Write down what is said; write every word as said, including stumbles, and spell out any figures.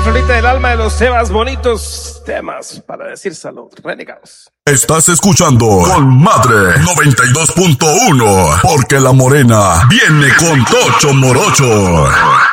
florita del alma de los temas bonitos, temas para decir salud, renegados. Estás escuchando Con Madre noventa y dos punto uno, porque la morena viene con Tocho Morocho.